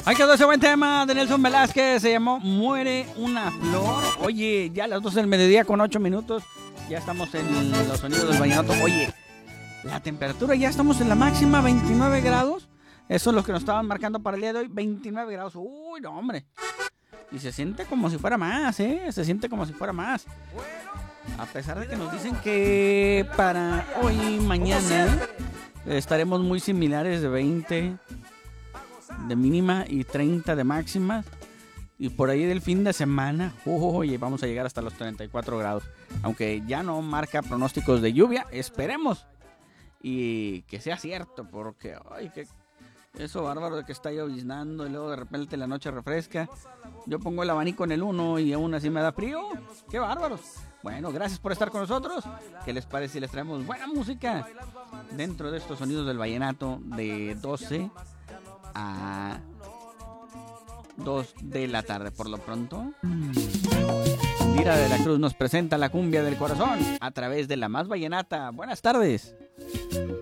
Ahí quedó ese buen tema de Nelson Velázquez, se llamó Muere una flor. Oye, ya a las 12 del mediodía con 8 minutos, ya estamos en los sonidos del vallenato. Oye, la temperatura ya estamos en la máxima, 29 grados. Eso es lo que nos estaban marcando para el día de hoy, 29 grados. Uy, no, hombre. Y se siente como si fuera más, ¿eh? Se siente como si fuera más. A pesar de que nos dicen que para hoy y mañana estaremos muy similares de 20 de mínima y 30 de máxima. Y por ahí del fin de semana, vamos a llegar hasta los 34 grados. Aunque ya no marca pronósticos de lluvia, esperemos. Y que sea cierto, porque ay, que eso bárbaro de que está lloviznando y luego de repente la noche refresca. Yo pongo el abanico en el 1 y aún así me da frío. ¡Qué bárbaros! Bueno, gracias por estar con nosotros. ¿Qué les parece si les traemos buena música dentro de estos sonidos del vallenato de 12 a 2 de la tarde? Por lo pronto, Lira de la Cruz nos presenta la cumbia del corazón a través de La Más Vallenata. Buenas tardes.